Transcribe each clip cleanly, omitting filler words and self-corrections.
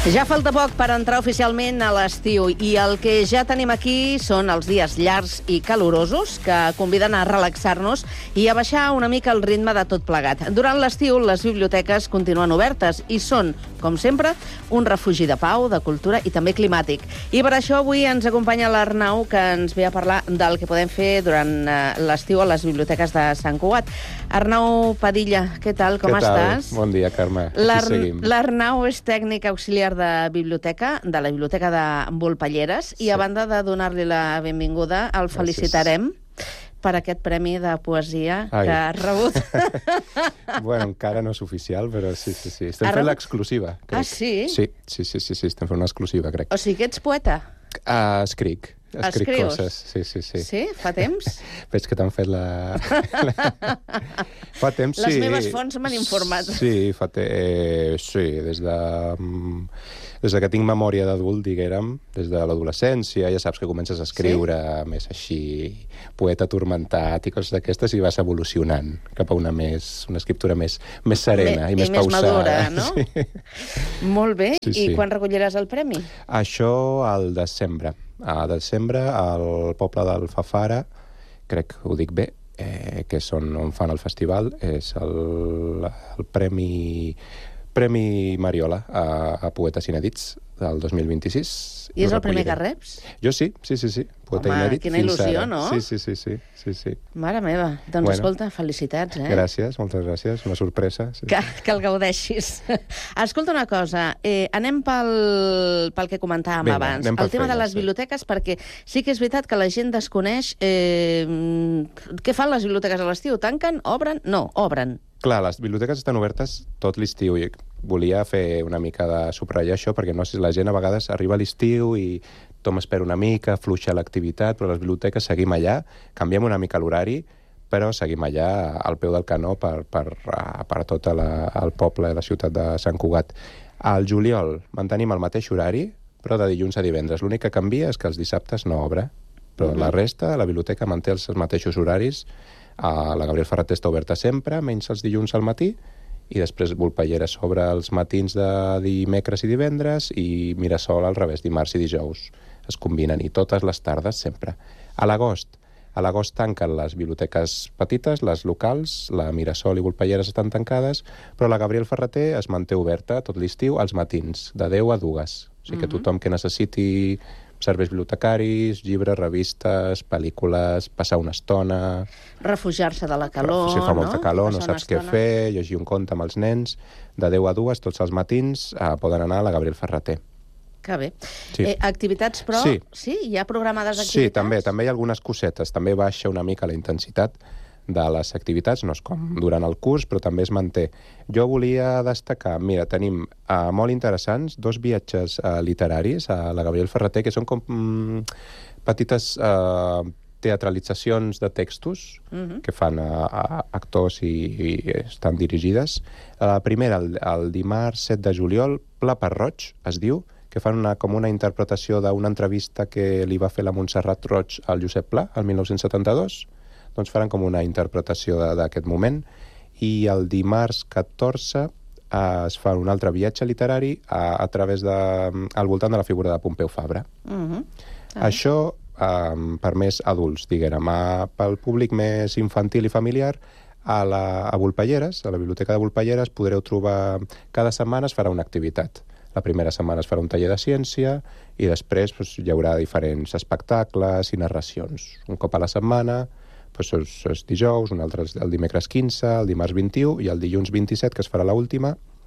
Ja falta poc per entrar oficialment a l'estiu i el que ja tenim aquí són els dies llargs i calorosos que conviden a relaxar-nos i a baixar una mica el ritme de tot plegat. Durant l'estiu, les biblioteques continuen obertes i són, com sempre, un refugi de pau, de cultura i també climàtic. I per això avui ens acompanya l'Arnau, que ens ve a parlar del que podem fer durant l'estiu a les biblioteques de Sant Cugat. Arnau Padilla, què tal? Com estàs? Bon dia, Carme. Aquí seguim. L'Arnau és tècnic auxiliar de biblioteca, de la Biblioteca de Volpelleres, i a banda de donar-li la benvinguda, el felicitarem per aquest premi de poesia que ha rebut. Bueno, encara no és oficial, però sí. Estem fent l'exclusiva, crec. Ah, sí? Sí, estem fent una exclusiva, crec. O sigui que ets poeta? Escric Escrius? coses, sí. Sí? Fa temps? Veig que t'han fet la... Fa temps, sí. Les meves fonts m'han informat. Sí, sí, des que tinc memòria d'adult, diguérem, des de l'adolescència, ja saps que comences a escriure més així, poeta atormentat i coses d'aquestes, i vas evolucionant cap a una escriptura més serena i més pausada. I més madura, no? Sí. Molt bé. Sí. I quan recolliràs el premi? Això al desembre. A desembre, al poble d'Alfafara, crec que ho dic bé, que és on fan el festival, és el Premi Mariola a Poetes Inèdits del 2026. I és el primer que reps? Jo sí. Poeta inèdit. Quina il·lusió, no? Sí. Mare meva. Doncs escolta, felicitats, Gràcies, moltes gràcies. Una sorpresa. Sí. Que el gaudeixis. Escolta una cosa, anem pel que comentàvem abans. El tema de les biblioteques, perquè sí que és veritat que la gent desconeix què fan les biblioteques a l'estiu. Tanquen? Obren? No, obren. Clar, les biblioteques estan obertes tot l'estiu i volia fer una mica de subratllar això perquè no sé, la gent a vegades arriba a l'estiu i tothom espera una mica, fluixa l'activitat, però les biblioteques seguim allà, canviem una mica l'horari, però seguim allà al peu del canó per tot el poble i la ciutat de Sant Cugat. Al juliol mantenim el mateix horari, però de dilluns a divendres. L'únic que canvia és que els dissabtes no obre, però la resta, la biblioteca manté els mateixos horaris. La Gabriel Ferrater està oberta sempre, menys els dilluns al matí, i després Volpelleres s'obre els matins de dimecres i divendres, i Mirasol al revés, dimarts i dijous. Es combinen, i totes les tardes sempre. A l'agost tanquen les biblioteques petites, les locals, la Mirasol i Volpelleres estan tancades, però la Gabriel Ferrater es manté oberta tot l'estiu als matins, de 10 a 2. O sigui que tothom que necessiti serveis bibliotecaris, llibres, revistes, pel·lícules, passar una estona... Refugiar-se de la calor, si fa molta calor, no saps què fer, llegir un conte amb els nens. De 10 a 2, tots els matins, poden anar a la Gabriel Ferrater. Que bé. Sí. Activitats, però... Sí? Hi ha programades activitats? Sí, també hi ha algunes cosetes. També baixa una mica la intensitat de les activitats, no és com durant el curs, però també es manté. Jo volia destacar, mira, tenim molt interessants 2 viatges literaris a la Gabriel Ferrater, que són com petites teatralitzacions de textos que fan actors i estan dirigides. La primera, el dimarts 7 de juliol, Pla per Roig, es diu, que fan com una interpretació d'una entrevista que li va fer la Montserrat Roig al Josep Pla, el 1972, doncs faran com una interpretació d'aquest moment, i el dimarts 14 es fa un altre viatge literari al voltant de la figura de Pompeu Fabra. Això per més adults, diguem. Pel públic més infantil i familiar, a Volpelleres, a la Biblioteca de Volpelleres, podreu trobar... Cada setmana es farà una activitat. La primera setmana es farà un taller de ciència i després hi haurà diferents espectacles i narracions. Un cop a la setmana... és dijous, un altre el dimecres 15, el dimarts 21 i el dilluns 27, que es farà l'última,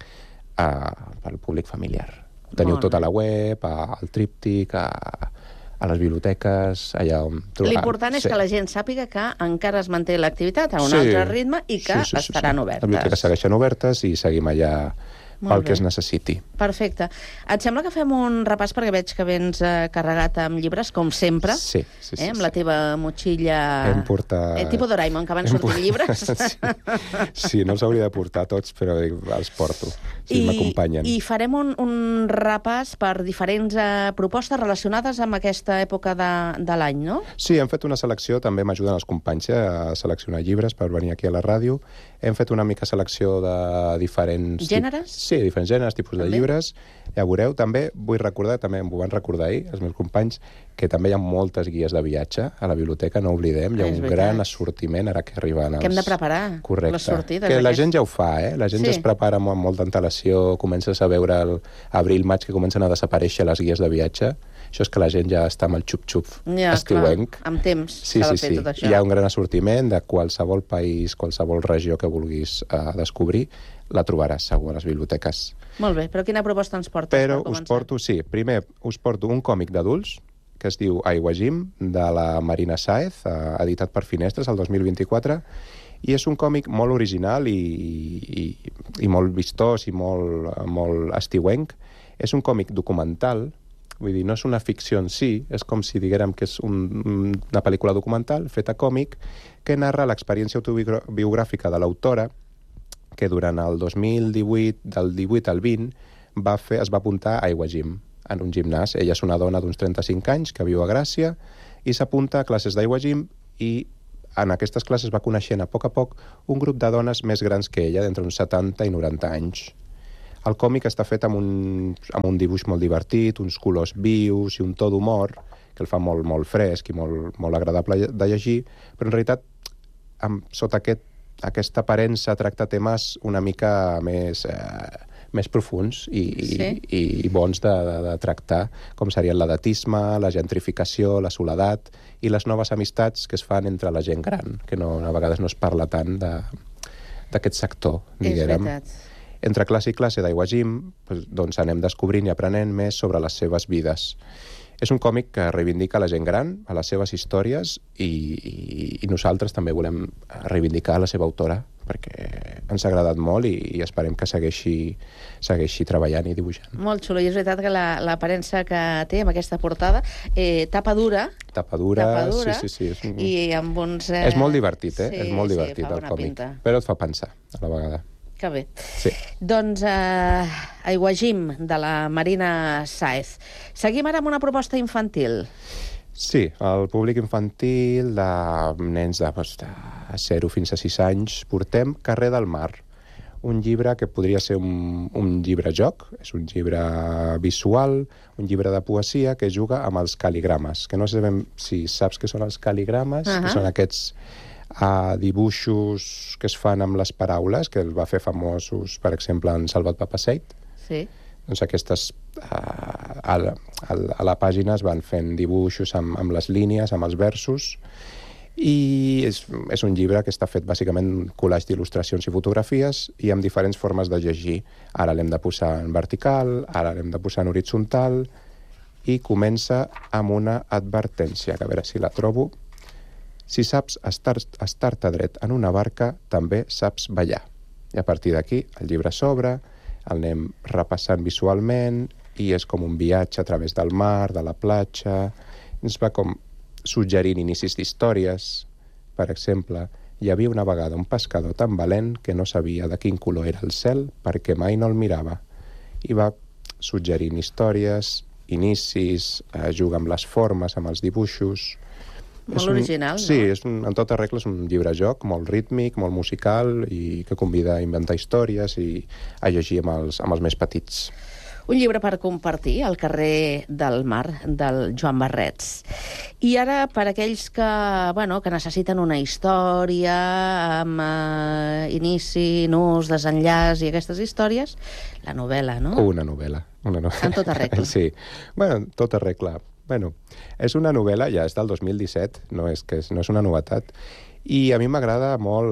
pel públic familiar. Teniu tot a la web, al tríptic, a les biblioteques, allà on... L'important és que la gent sàpiga que encara es manté l'activitat a un altre ritme i que estaran obertes. Les biblioteques segueixen obertes i seguim allà pel que es necessiti. Perfecte. Et sembla que fem un repàs, perquè veig que vens carregat amb llibres, com sempre. Sí. Amb la teva motxilla... Hem portat... Tipus Doraemon, que van sortint llibres. Sí, no els hauria de portar tots, però els porto, si m'acompanyen. I farem un repàs per diferents propostes relacionades amb aquesta època de l'any, no? Sí, hem fet una selecció, també m'ajuden els companys a seleccionar llibres per venir aquí a la ràdio. Hem fet una mica selecció de diferents... Gèneres? Sí, diferents gèneres, tipus de llibres. Ja veureu. També vull recordar, també m'ho van recordar ahir, els meus companys, que també hi ha moltes guies de viatge a la biblioteca, no oblidem. Hi ha un gran assortiment ara que arriben els... Que hem de preparar les sortides. Que la gent ja ho fa, La gent ja es prepara amb molta antelació, comences a veure l'abril, maig, que comencen a desaparèixer les guies de viatge. Això és que la gent ja està amb el xup-xup estiuenc. Amb temps s'ha de fer tot això. Hi ha un gran assortiment de qualsevol país, qualsevol regió que vulguis descobrir, la trobaràs segur a les biblioteques. Molt bé, però quina proposta ens portes per començar? Primer us porto un còmic d'adults que es diu Aiguajim, de la Marina Sáez, editat per Finestres el 2024, i és un còmic molt original i molt vistós i molt estiuenc. És un còmic documental, vull dir, no és una ficció en si, és com si diguérem que és una pel·lícula documental feta còmic que narra l'experiència autobiogràfica de l'autora que durant el 2018, del 18 al 20, es va apuntar a Aiguajim, en un gimnàs. Ella és una dona d'uns 35 anys que viu a Gràcia i s'apunta a classes d'Aiguajim i en aquestes classes va coneixent a poc un grup de dones més grans que ella, d'entre uns 70 i 90 anys. El còmic està fet amb un dibuix molt divertit, uns colors vius i un to d'humor, que el fa molt fresc i molt agradable de llegir, però en realitat, sota aquesta aparença tracta temes una mica més profuns i bons de tractar, com serien l'edatisme, la gentrificació, la soledat i les noves amistats que es fan entre la gent gran, que a vegades no es parla tant d'aquest sector, diguérem. És veritat. Entre classe i classe d'Aiguajim doncs anem descobrint i aprenent més sobre les seves vides. És un còmic que reivindica la gent gran, a les seves històries, i nosaltres també volem reivindicar la seva autora, perquè ens ha agradat molt i esperem que segueixi treballant i dibuixant. Molt xulo, i és veritat que l'aparença que té amb aquesta portada, tapa dura, sí. I amb uns... És molt divertit, és molt divertit el còmic, pinta. Però et fa pensar a la vegada. Que bé. Sí. Doncs Aiguajim, de la Marina Sáez. Seguim ara amb una proposta infantil. Sí, el públic infantil de nens de 0 fins a 6 anys portem Carrer del Mar, un llibre que podria ser un llibre-joc, és un llibre visual, un llibre de poesia que juga amb els cal·ligrames, que no sabem si saps què són els cal·ligrames, que són aquests dibuixos que es fan amb les paraules, que el va fer famosos, per exemple, en Salvat Papasseit. Sí. Doncs aquestes a la pàgina es van fent dibuixos amb les línies, amb els versos, i és un llibre que està fet bàsicament collage d'il·lustracions i fotografies i amb diferents formes de llegir. Ara l'hem de posar en vertical, ara l'hem de posar en horitzontal, i comença amb una advertència, que a veure si la trobo. Si saps estar-te dret en una barca, també saps ballar. I a partir d'aquí, el llibre s'obre, el anem repassant visualment, i és com un viatge a través del mar, de la platja. Ens va com suggerint inicis d'històries. Per exemple, hi havia una vegada un pescador tan valent que no sabia de quin color era el cel perquè mai no el mirava. I va suggerint històries, inicis, juga amb les formes, amb els dibuixos. Molt original, no? Sí, en tota regla és un llibre-joc molt rítmic, molt musical i que convida a inventar històries i a llegir amb els més petits. Un llibre per compartir, El carrer del mar, del Joan Barrets. I ara, per aquells que necessiten una història amb inici, nus, desenllaç i aquestes històries, la novel·la, no? Una novel·la. En tota regla. Sí, en tota regla. És una novel·la, ja és del 2017, no és una novetat, i a mi m'agrada molt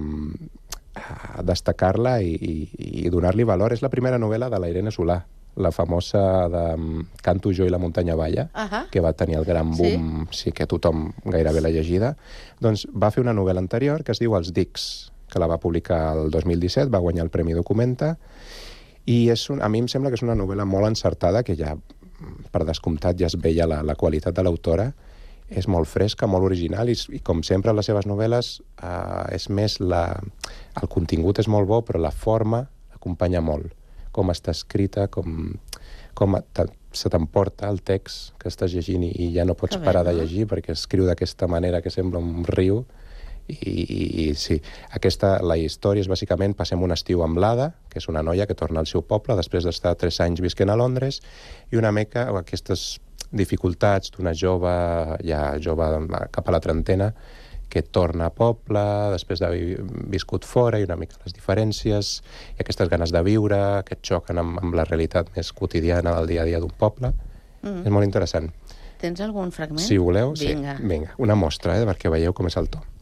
destacar-la i donar-li valor. És la primera novel·la de la Irene Solà, la famosa de Canto jo i la muntanya balla, que va tenir el gran boom, sí, que tothom gairebé l'ha llegida. Doncs va fer una novel·la anterior que es diu Els Dics, que la va publicar el 2017, va guanyar el Premi Documenta, i a mi em sembla que és una novel·la molt encertada, que ja per descomptat ja es veia la qualitat de l'autora. És molt fresca, molt original, i com sempre les seves novel·les és més el contingut és molt bo, però la forma acompanya molt. Com està escrita, com se t'emporta el text que estàs llegint i ja no pots parar de llegir perquè escriu d'aquesta manera que sembla un riu I sí, la història és bàsicament passem un estiu amb l'Ada, que és una noia que torna al seu poble després d'estar 3 anys visquent a Londres, i una mica aquestes dificultats d'una jove cap a la trentena que torna a poble després d'haver viscut fora, i una mica les diferències i aquestes ganes de viure que et xoquen amb la realitat més quotidiana del dia a dia d'un poble. És molt interessant. Tens algun fragment? Si voleu, Vinga. sí. Vinga, una mostra, perquè veieu com és el to.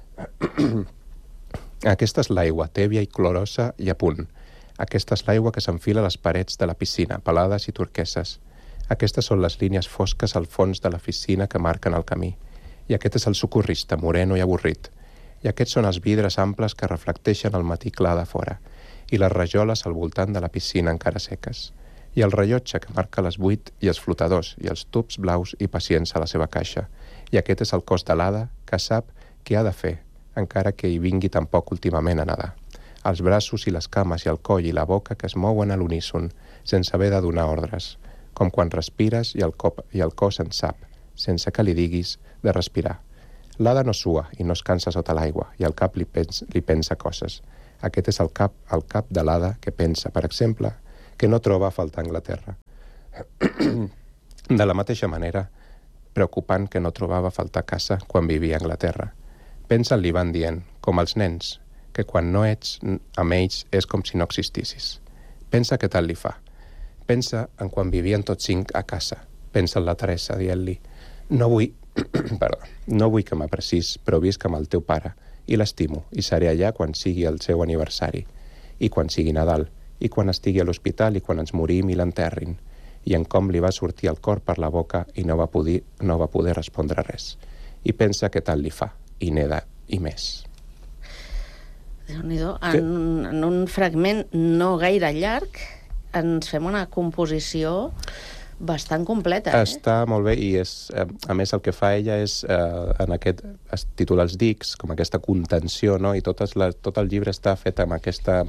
Aquesta és l'aigua, tèbia i clorosa i a punt. Aquesta és l'aigua que s'enfila a les parets de la piscina, pelades i turqueses. Aquestes són les línies fosques al fons de la piscina que marquen el camí. I aquest és el socorrista, moreno i avorrit. I aquests són els vidres amples que reflecteixen el matí clar de fora. I les rajoles al voltant de la piscina encara seques. I el rellotge que marca les 8 i els flotadors i els tubs blaus i pacients a la seva caixa. I aquest és el cos de l'Ada que sap què ha de fer, encara que hi vingui tampoc últimament a nedar. Els braços i les cames i el coll i la boca que es mouen a l'uníson, sense haver de donar ordres, com quan respires i el cos en sap, sense que li diguis de respirar. L'Ada no sua i no es cansa sota l'aigua, i el cap li pensa coses. Aquest és el cap de l'Ada que pensa, per exemple, que no troba a faltar Anglaterra. De la mateixa manera, preocupant que no trobava a faltar casa quan vivia a Anglaterra. Pensa en l'Ivan dient, com els nens, que quan no ets amb ells és com si no existissis. Pensa què tal li fa. Pensa en quan vivien tots 5 a casa. Pensa en la Teresa dient-li, no vull que m'aprecis, però visc amb el teu pare, i l'estimo, i seré allà quan sigui el seu aniversari, i quan sigui Nadal, i quan estigui a l'hospital i quan ens morim i l'enterrin, i en com li va sortir el cor per la boca i no va poder respondre res. I pensa què tal li fa, i neda, i més. Déu-n'hi-do, en un fragment no gaire llarg ens fem una composició bastant completa. Està molt bé, i a més el que fa ella és, es titula Els dics, com aquesta contenció, no? I tot el llibre està fet amb aquesta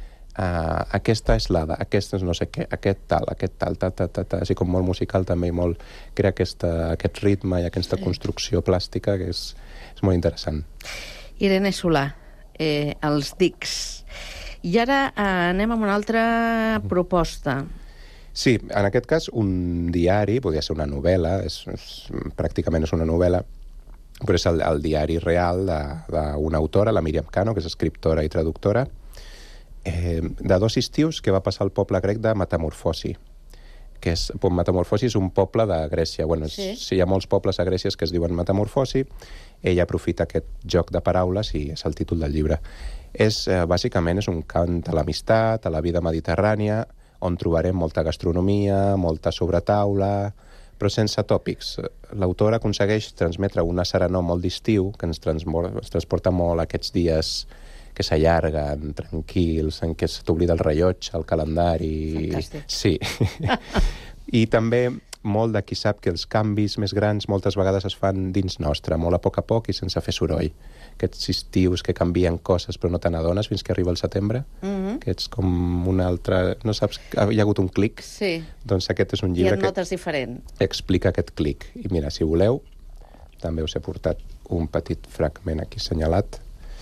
és l'Ada, aquesta és no sé què, aquest tal, així com molt musical també, i molt crea aquest ritme i aquesta construcció plàstica que és molt interessant. Irene Solà, Els dics. I ara anem amb una altra proposta. Sí, en aquest cas un diari, podria ser una novel·la, pràcticament és una novel·la, però és el diari real d'una autora, la Míriam Cano, que és escriptora i traductora, de 2 estius que va passar al poble grec de Metamorfosi. Metamorfosi és un poble de Grècia. Sí, hi ha molts pobles a Grècia que es diuen Metamorfosi. Ella aprofita aquest joc de paraules i és el títol del llibre. Bàsicament és un cant a l'amistat, a la vida mediterrània, on trobarem molta gastronomia, molta sobretaula, però sense tòpics. L'autora aconsegueix transmetre una serenor molt d'estiu que ens transporta molt aquests dies que s'allarguen, tranquils, en què t'oblida el rellotge, el calendari... Fantàstic. Sí. I també molt de qui sap que els canvis més grans moltes vegades es fan dins nostre, molt a poc i sense fer soroll. Aquests estius que canvien coses però no te n'adones fins que arriba el setembre, que ets com un altre... No saps, hi ha hagut un clic? Sí. Doncs aquest és un llibre que... I et notes diferent. Explica aquest clic. I mira, si voleu, també us he portat un petit fragment aquí assenyalat.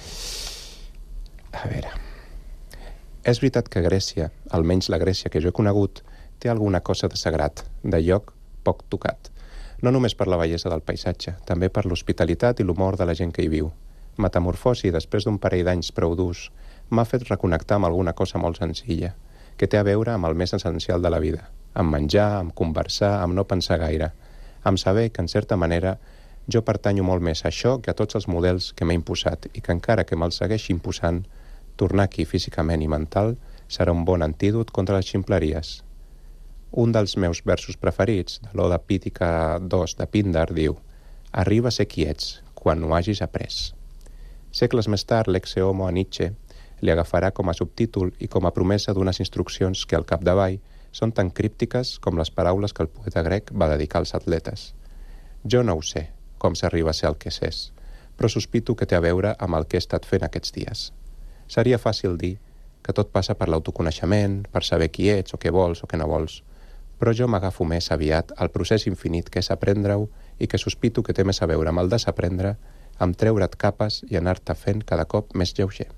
A veure... És veritat que Grècia, almenys la Grècia que jo he conegut, té alguna cosa de sagrat, de lloc poc tocat. No només per la bellesa del paisatge, també per l'hospitalitat i l'humor de la gent que hi viu. Metamorfosi, després d'un parell d'anys prou durs, m'ha fet reconnectar amb alguna cosa molt senzilla, que té a veure amb el més essencial de la vida, amb menjar, amb conversar, amb no pensar gaire, amb saber que, en certa manera, jo pertanyo molt més a això que a tots els models que m'he imposat i que encara que me'ls segueixi imposant, tornar aquí físicament i mental serà un bon antídot contra les ximpleries. Un dels meus versos preferits, de l'Oda Pítica 2 de Píndar, diu: «Arriba a ser qui ets, quan ho hagis après». Segles més tard, l'ex homo a Nietzsche li agafarà com a subtítol i com a promesa d'unes instruccions que, al capdavall, són tan críptiques com les paraules que el poeta grec va dedicar als atletes. Jo no ho sé, com s'arriba a ser el que s'és, però sospito que té a veure amb el que he estat fent aquests dies. Seria fàcil dir que tot passa per l'autoconeixement, per saber qui ets o què vols o què no vols, però jo m'agafo més aviat al procés infinit que és aprendre-ho i que sospito que té més a veure amb el desaprendre amb treure't capes i anar-te fent cada cop més lleuger.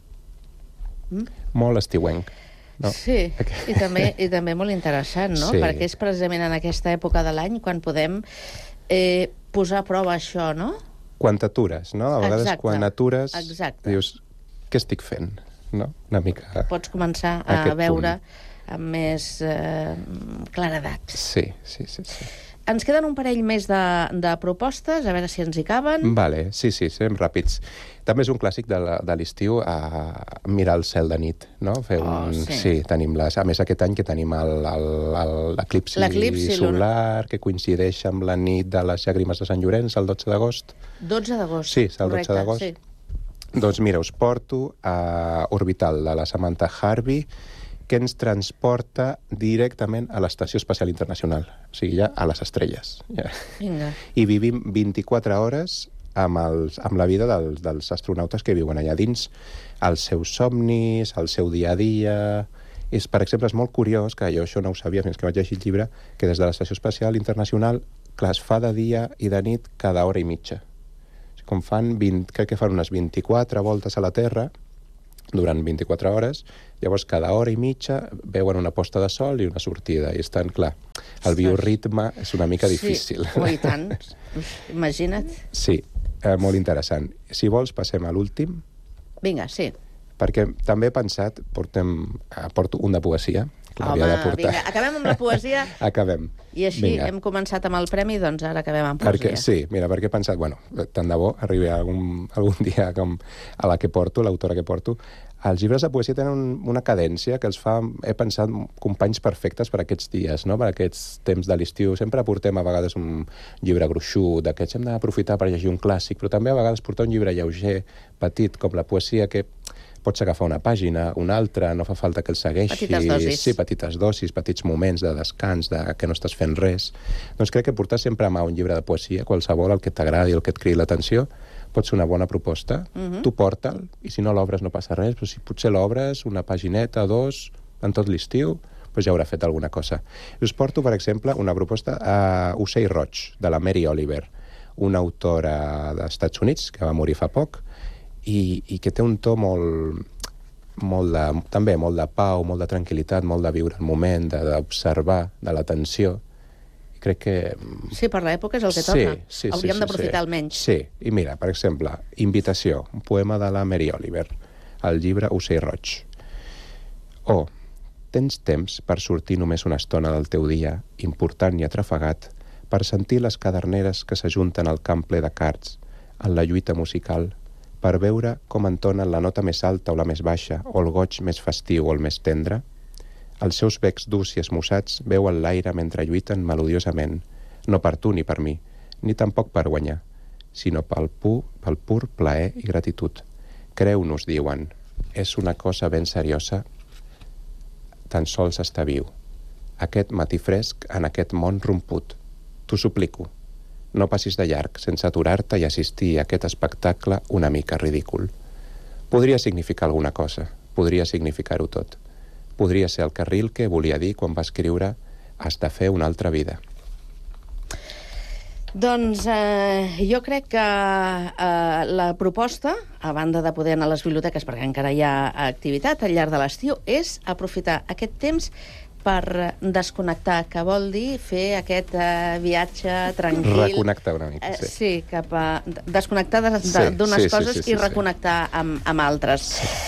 Molt estiuenc. No? Sí, i també molt interessant, no? Sí. Perquè és precisament en aquesta època de l'any quan podem posar a prova això, no? Quan t'atures, no? A vegades quan atures dius, què estic fent? No? Una mica... Pots començar a veure amb més claredat. Sí. Ens queden un parell més de propostes, a veure si ens hi caben. Vale, sí, serem ràpids. També és un clàssic de l'estiu mirar el cel de nit, no? Sí, tenim a més aquest any que tenim l'eclipsi solar, que coincideix amb la nit de les llàgrimes de Sant Llorenç, el 12 d'agost. 12 d'agost. Sí, el 12 d'agost. Sí. Doncs mira, us porto a Orbital, de la Samantha Harvey, que ens transporta directament a l'Estació Espacial Internacional, o sigui, ja a les estrelles. Ja. Vinga. I vivim 24 hores amb la vida dels astronautes que viuen allà dins, els seus somnis, el seu dia a dia... Per exemple, és molt curiós, que jo això no ho sabia fins que vaig llegir el llibre, que des de l'Estació Espacial Internacional, clar, es fa de dia i de nit cada hora i mitja. Com crec que fan unes 24 voltes a la Terra, durant 24 hores, llavors cada hora i mitja veuen una posta de sol i una sortida, i estan, clar, el bioritme és una mica difícil. Sí, i tant. Imagina't. Sí, molt interessant. Si vols, passem a l'últim. Vinga, sí. Perquè també he pensat, porto un de poesia, que l'havia de portar. Vinga, acabem amb la poesia. Acabem. I així hem començat amb el premi, doncs ara acabem amb poesia. Perquè he pensat, tant de bo arribi algun dia com a la que porto, l'autora que porto. Els llibres de poesia tenen una cadència que els fa, he pensat, companys perfectes per aquests dies, no? Per aquests temps de l'estiu. Sempre portem a vegades un llibre gruixut, d'aquests hem d'aprofitar per llegir un clàssic, però també a vegades portar un llibre lleuger, petit, com la poesia, que pots agafar una pàgina, una altra, no fa falta que el segueixis. Petites dosis. Sí, petites dosis, petits moments de descans, que no estàs fent res. Doncs crec que portar sempre a mà un llibre de poesia, qualsevol, el que t'agradi, el que et cridi l'atenció, pot ser una bona proposta. Tu porta'l, i si no l'obres no passa res, però si potser l'obres, una pagineta, dos, en tot l'estiu, doncs ja haurà fet alguna cosa. Us porto, per exemple, una proposta a Ocell Roig, de la Mary Oliver, una autora dels Estats Units, que va morir fa poc, i que té un to també molt de pau, molt de tranquil·litat, molt de viure el moment, d'observar, de l'atenció. Crec que... Sí, per l'època és el que toca. Hauríem d'aprofitar almenys. Sí, i mira, per exemple, Invitació, un poema de la Mary Oliver, el llibre Ocell Roig. Tens temps per sortir només una estona del teu dia, important i atrafegat, per sentir les caderneres que s'ajunten al camp ple de cards, en la lluita musical, per veure com entonen la nota més alta o la més baixa, o el goig més festiu o el més tendre? Els seus becs durs i esmussats veuen l'aire mentre lluiten melodiosament, no per tu ni per mi, ni tampoc per guanyar, sinó pel pur plaer i gratitud. Creu-nos, diuen, és una cosa ben seriosa, tan sols estar viu. Aquest matí fresc en aquest món romput. T'ho suplico. No passis de llarg sense aturar-te i assistir a aquest espectacle una mica ridícul. Podria significar alguna cosa, podria significar-ho tot. Podria ser el que Rilke volia dir quan va escriure «Has de fer una altra vida». Doncs jo crec que la proposta, a banda de poder anar a les biblioteques perquè encara hi ha activitat al llarg de l'estiu, és aprofitar aquest temps per desconnectar, que vol dir fer aquest viatge tranquil. Reconnectar una mica, sí. Sí, cap a desconnectar d'unes coses i reconnectar amb altres.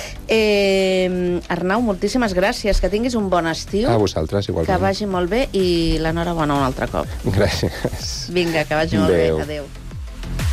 Arnau, moltíssimes gràcies, que tinguis un bon estiu. A vosaltres, igualment. Que vagi molt bé i l'enhorabona un altre cop. Gràcies. Vinga, que vagi molt bé. Adéu.